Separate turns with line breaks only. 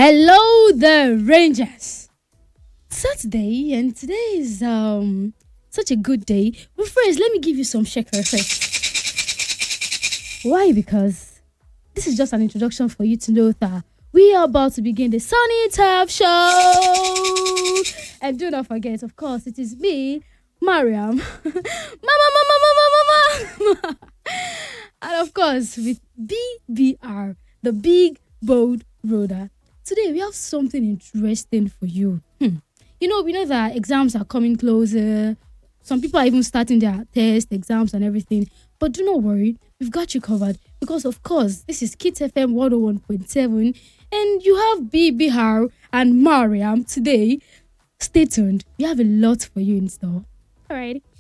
Hello the Rangers. Saturday and today is such a good day. But first, let me give you some shaker first. Why? Because this is just an introduction for you to know that we are about to begin the Sunny Tav Show. And do not forget, of course, it is me, Mariam. Mama. And of course, with BBR, the Big Bold Roader. Today, we have something interesting for you. We know that exams are coming closer. Some people are even starting their tests, exams, and everything. But do not worry, we've got you covered. Because, of course, this is Kids FM 101.7. And you have BBR and Mariam today. Stay tuned. We have a lot for you in store. All right.